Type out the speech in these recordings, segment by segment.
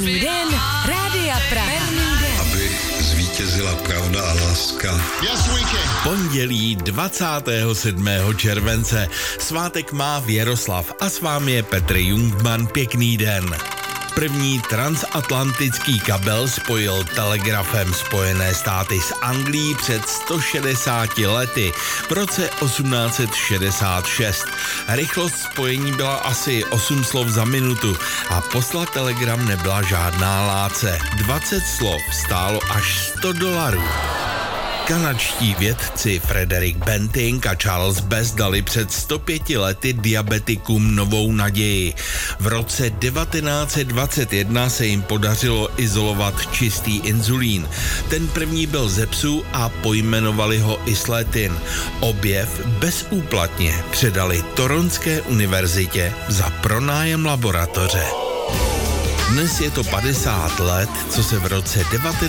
Perný den Rádia Praha. Aby zvítězila pravda a láska. Pondělí 27. července. Svátek má Věroslav a s vámi je Petr Jungmann. Pěkný den. První transatlantický kabel spojil telegrafem Spojené státy s Anglií před 160 lety v roce 1866. Rychlost spojení byla asi 8 slov za minutu a poslat telegram nebyla žádná láce. 20 slov stálo až $100. Kanadští vědci Frederick Banting a Charles Best dali před 105 lety diabetikům novou naději. V roce 1921 se jim podařilo izolovat čistý inzulín. Ten první byl ze psů a pojmenovali ho Isletin. Objev bezúplatně předali Toronské univerzitě za pronájem laboratoře. Dnes je to 50 let, co se v roce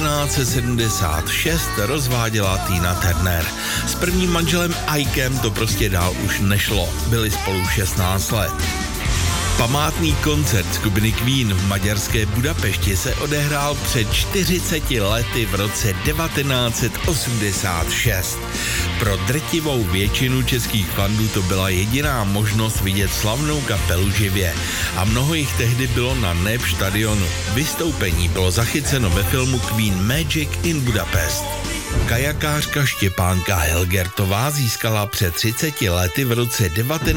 1976 rozváděla Tina Turner. S prvním manželem Ikem to prostě dál už nešlo. Byli spolu 16 let. Památný koncert skupiny Queen v maďarské Budapešti se odehrál před 40 lety v roce 1986. Pro drtivou většinu českých fandů to byla jediná možnost vidět slavnou kapelu živě a mnoho jich tehdy bylo na NEP štadionu. Vystoupení bylo zachyceno ve filmu Queen Magic in Budapest. Kajakářka Štěpánka Helgertová získala před 30 lety v roce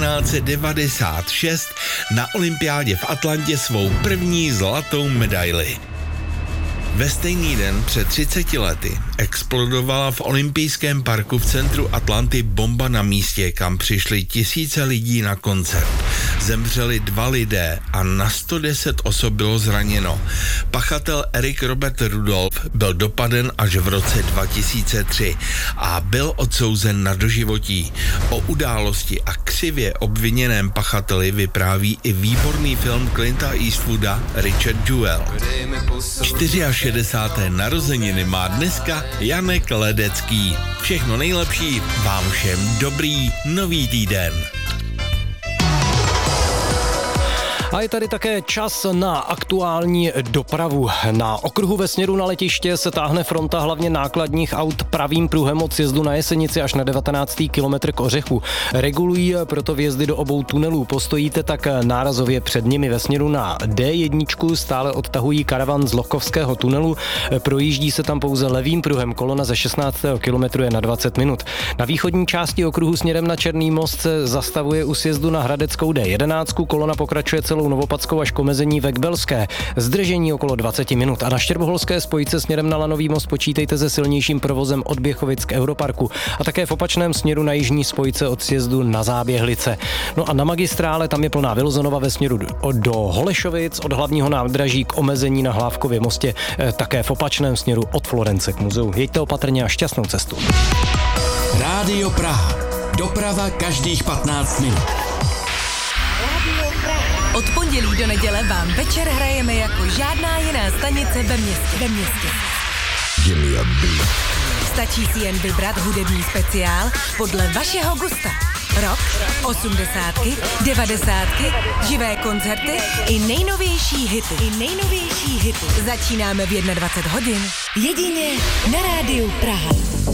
1996 na olympiádě v Atlantě svou první zlatou medaili. Ve stejný den před 30 lety explodovala v olympijském parku v centru Atlanty bomba na místě, kam přišli tisíce lidí na koncert. Zemřeli 2 lidé a na 110 osob bylo zraněno. Pachatel Eric Robert Rudolph byl dopaden až v roce 2003 a byl odsouzen na doživotí. O události a křivě obviněném pachateli vypráví i výborný film Clinta Eastwooda Richard Jewell. 64. narozeniny má dneska Janek Ledecký. Všechno nejlepší, vám všem dobrý nový týden. A je tady také čas na aktuální dopravu. Na okruhu ve směru na letiště se táhne fronta hlavně nákladních aut pravým pruhem od sjezdu na Jesenici až na 19. kilometr k Ořechu. Regulují proto vjezdy do obou tunelů. Postojíte tak nárazově před nimi. Ve směru na D1 stále odtahují karavan z Lochovského tunelu. Projíždí se tam pouze levým pruhem. Kolona ze 16. kilometru je na 20 minut. Na východní části okruhu směrem na Černý most se zastavuje u sjezdu na Hradeckou D11. Kolona pokračuje celou Novopadskou až k omezení Vekbelské. Zdržení okolo 20 minut. A na Štěrboholské spojce směrem na Lanový most počítejte se silnějším provozem od Běchovic k Europarku a také v opačném směru na jižní spojce od sjezdu na Záběhlice. No a na magistrále tam je plná Vilzonova ve směru do Holešovic, od hlavního nádraží k omezení na Hlávkově mostě, také v opačném směru od Florence k muzeu. Jeďte opatrně a šťastnou cestu. Rádio Praha. Doprava každých 15 minut. Od pondělí do neděle vám večer hrajeme jako žádná jiná stanice ve městě. Stačí si jen vybrat hudební speciál podle vašeho gusta. Rock, 80, 90, živé koncerty i nejnovější hity. Začínáme v 21 hodin. Jedině na Rádiu Praha.